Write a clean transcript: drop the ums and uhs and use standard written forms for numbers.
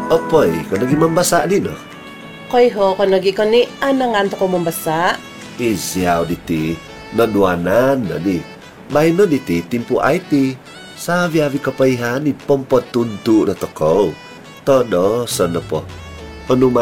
Opoy, kung naging mambasa din, no? Koy ho, kung nagi ko ni, ananganto ko mambasa. Isyaw diti, nanuanan na di. Bahay no diti, timpo ay ti. Sabi-abi kapayhan, ipompotunto na to ko. Todo, sana po. Ano